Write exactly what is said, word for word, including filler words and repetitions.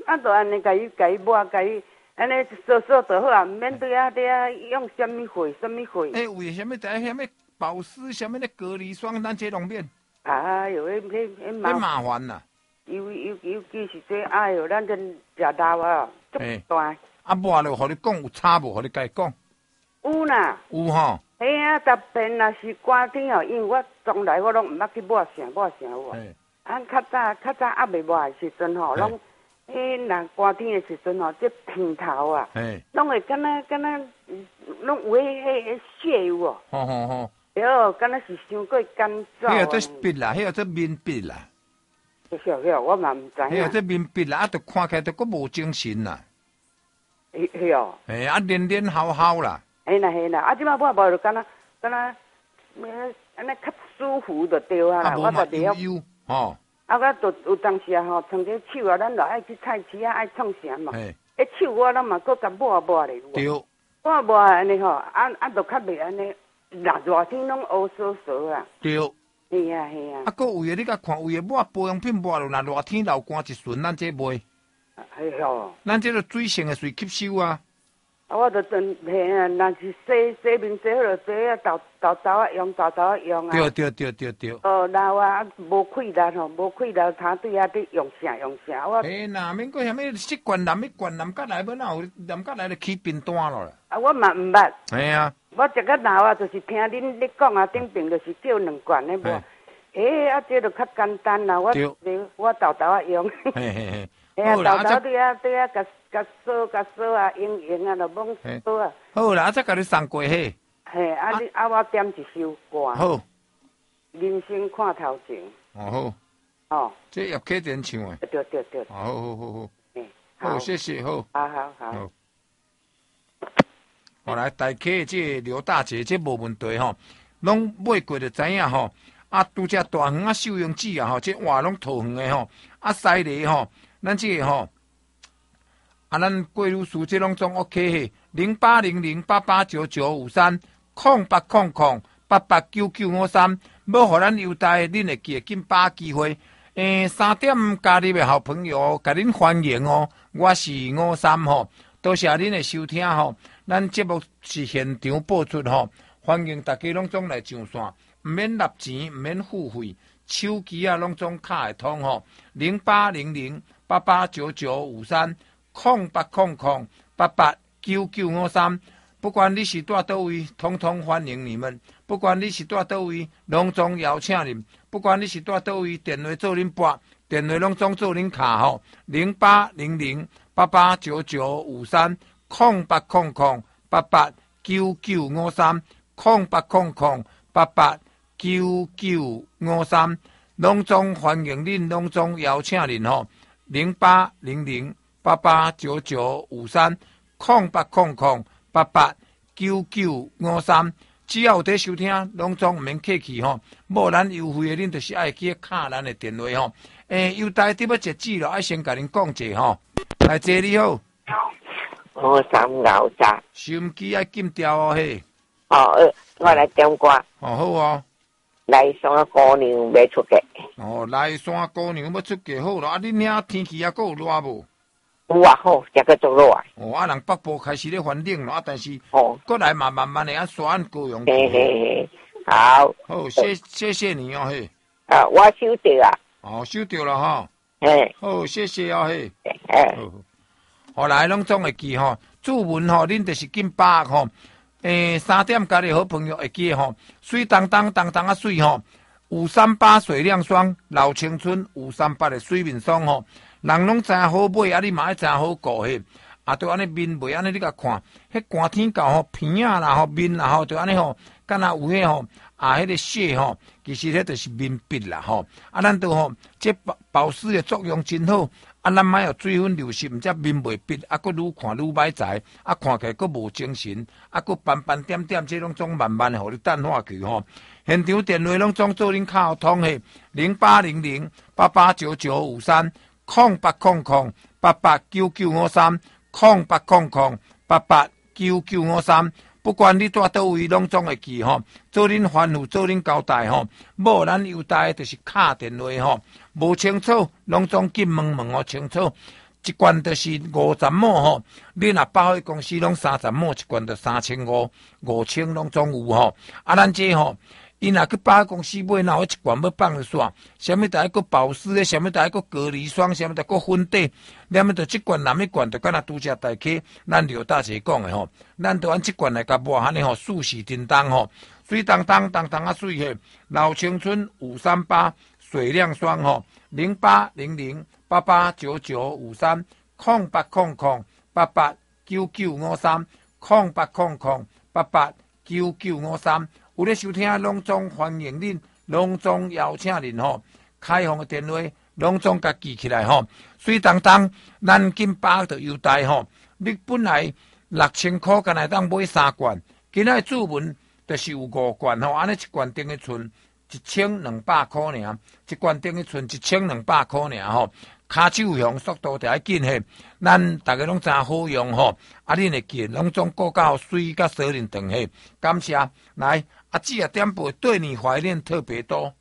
啊，就安尼，甲伊甲伊抹，甲伊安尼扫扫就好啊，免对啊对啊用什么血，什么血。 诶，为什么在什么保湿，什么的隔离霜，咱这拢免？ 哎呦，迄迄迄麻麻烦啦。 尤尤尤其是这，哎呦，咱这食老啊，足大。 啊，抹了，互你讲有差无？互你家讲。 有啦。 有吼。 嘿啊，逐遍若是寒天哦，因为我从来我拢毋捌去抹啥抹啥有啊。啊，较早较早还未抹的时阵吼，拢迄若寒天的时阵吼，这片头啊，拢会敢若敢若，拢有迄迄血有哦。 吼吼吼。 对，敢若是伤过干燥。 迄个做笔啦，迄个做面笔啦。 晓晓，我嘛毋知影。 迄个做面笔啦，啊，着看起来着佫无精神啦。 嘿嘿哦。 嘿，啊，黏黏糊糊啦。 嘿啦嘿啦，啊，即摆我无就敢若敢若，安尼较舒服就对啊啦，我就悠悠吼。 啊，我就有当时啊吼，穿这手啊，咱就爱去菜市啊，爱创啥嘛。迄手我咱嘛搁甲抹抹咧。 对。 抹抹安尼吼，啊啊，就较袂安尼，热热天拢乌烧烧啊。 对。 嘿啊嘿啊。 啊，搁有诶，你甲看，有诶抹保养品抹落，若热天流汗一瞬，咱这卖。 嘿吼。 咱这个水性诶水吸收啊。 啊，我就真嘿啊，若是洗洗面洗好了，洗啊豆豆豆啊用，豆豆啊用啊。 对对对对对。 哦，老啊，无气力吼，无气力，他对啊，伫用啥用啥，我。 嘿，那免过啥物习惯男，迄惯男甲来要哪有男甲来就起便单咯啦。 啊，我嘛毋捌。 嘿啊。 我食个老啊，就是听恁咧讲啊，顶边就是叫两罐咧无。诶，啊，这就较简单啦，我我豆豆啊用。嘿嘿嘿。嘿啊，豆豆对啊对啊，甲甲烧甲烧啊，用用啊，就懵烧啊。 好啦，啊，再甲你送过去。 嘿，啊你啊我点一首歌。 好。 人生看头前。 哦好。哦。 这叶启田唱诶。 对对对。 好好好好。 嘿。 好，谢谢好。 好好好。 后来大溪这刘大姐这无问题吼，拢买过就知影吼。啊，拄只大园啊，收容纸啊吼，这话拢桃园诶吼。啊，西里吼，咱这个吼，啊，咱贵女士这拢总 OK 嘿。零八零零八八九九五三空八空空八八九九五三，要互咱优待，恁会记得紧把握机会。诶，三点加入的好朋友，甲恁欢迎哦。我是五三吼，多谢恁的收听吼。咱节目是现场播出吼，欢迎大家拢总来上线，毋免纳钱，毋免付费，手机啊拢总卡会通吼。零八零零八八九九五三空八空空八八九九五三，不管你是住倒位，统统欢迎你们；不管你是住倒位，拢总邀请你；不管你是住倒位，电话做恁拨，电话拢总做恁卡吼。零八零零八八九九五三空八空空八八九九五三空八空空八八九九五三，拢总欢迎恁，拢总邀请恁吼。零八零零八八九九五三空八空空八八九九五三，只要有在收听，拢总毋免客气吼。无咱优惠的，恁就是爱去卡咱的电话吼。诶，优待伫要截止咯，爱先甲恁讲者吼。来，姐你好。 我三咬杂。 收音机爱禁掉哦嘿。 哦，我来点歌。 哦好哦。 来山姑娘要出嫁。 哦，来山姑娘要出嫁好咯。啊，恁遐天气还佫有热无？ 有啊，好，这个足热啊。 哦，啊，人北部开始咧翻冷咯，啊，但是哦，过来嘛，慢慢的啊，山高阳。 嘿嘿嘿，好。 好，谢谢谢你哦嘿。 啊，我收到啊。 哦，收到了哈。 嘿。 好，谢谢哦嘿。 嘿。 后来拢总会记吼，注文吼，恁就是紧把握吼。诶，三点家己好朋友会记吼，水当当当当啊水吼，五三八水亮霜老青春，五三八的水面霜吼，人拢真好买，啊你嘛爱真好顾迄，啊对安尼面袂安尼你甲看，迄寒天到吼鼻啊啦吼面啦吼，对安尼吼，敢若有迄吼啊迄个血吼，其实迄就是面壁啦吼，啊咱都吼这保保湿的作用真好。啊，咱莫有水分流失，毋则面袂闭，啊，佫愈看愈歹财，啊，看起来佫无精神，啊，佫斑斑点点，这拢总慢慢的互你淡化去吼。现场电话拢总做恁卡通嘿，零八零零八八九九五三空八空空八八九九五三空八空空八八九九五三。不管你住倒位，拢总会记吼，做恁吩咐，做恁交代吼。无咱优待就是卡电话吼，无清楚，拢总紧问问哦清楚。 一罐就是五十亩吼，你若百货公司拢三十亩，一罐就三千五，五千拢总有吼。啊，咱这吼，伊若去百货公司买，哪有一罐要放煞？啥物台个保湿的，啥物台个隔离霜，啥物台个粉底，连么着即罐南一罐，就敢若拄则大家咱刘大姐讲的吼，咱就按即罐来甲抹安尼吼，舒适叮当吼，水当当当当啊水嘿，老青春五三八水亮霜吼，零八零零。八八九九五三空八空空八八九九五三空八空空八八九九五三，有咧收听隆中欢迎恁，隆中邀请恁吼，开放的电话隆中甲记起来吼，水当当咱今把的优待吼，你本来六千块，干来当买三罐，今仔注文就是有五罐吼，安尼一罐等于剩一千两百块尔，一罐等于剩一千两百块尔吼。骹手用速度就要紧嘿，咱大家拢真好用吼，啊，恁会记拢总顾到水甲saurin长嘿，感谢来阿姊啊点播对你怀念特别多。